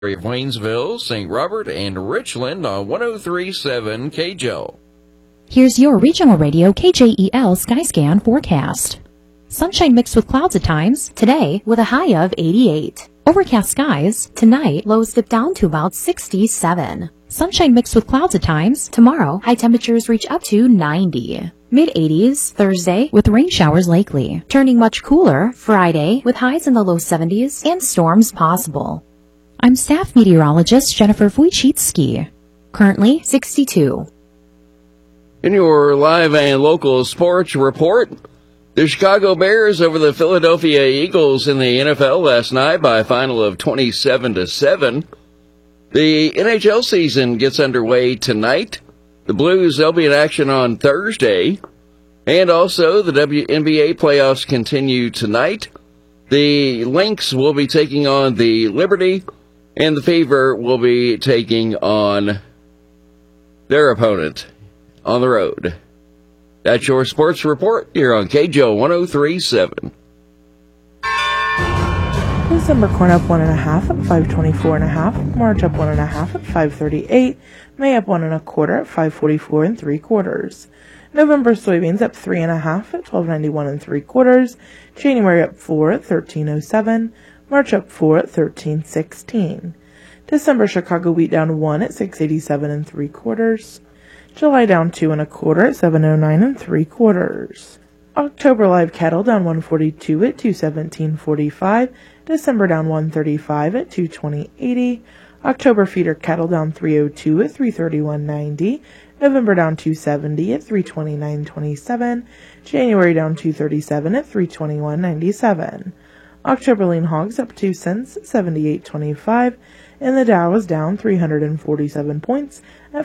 of Waynesville, St. Robert, and Richland on 103.7 KJL. Here's your regional radio KJEL Skyscan forecast. Sunshine mixed with clouds at times, today with a high of 88. Overcast skies, tonight lows dip down to about 67. Sunshine mixed with clouds at times, tomorrow high temperatures reach up to 90. Mid-80s Thursday with rain showers likely. Turning much cooler Friday with highs in the low 70s and storms possible. I'm staff meteorologist Jennifer Wojcicki. Currently 62. In your live and local sports report, the Chicago Bears over the Philadelphia Eagles in the NFL last night by a final of 27-7. The NHL season gets underway tonight. The Blues, they'll be in action on Thursday. And also the WNBA playoffs continue tonight. The Lynx will be taking on the Liberty, and the Fever will be taking on their opponent on the road. That's your sports report here on KJO 103.7. December corn up 1.5 at 524.5. March up 1.5 at 538. May up 1 1/4 at 544 3/4. November soybeans up 3.5 at 1291 3/4. January up 4 at 1307. March up 4 at 1316. December Chicago wheat down 1 at 687 3/4. July down 2 1/4 at 709 3/4. October live cattle down 142 at 217.45. December down 135 at 220.80. October feeder cattle down 302 at 331.90. November down 270 at 329.27. January down 237 at 321.97. October lean hogs up 2 cents at 78.25. And the Dow is down 347 points at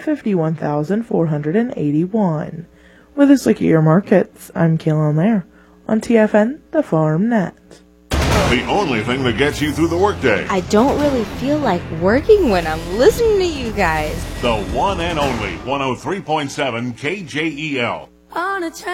51,481. With this look at your markets, I'm Kaylin Lair on TFN, the Farm Net. The only thing that gets you through the workday. I don't really feel like working when I'm listening to you guys. The one and only 103.7 KJEL. On a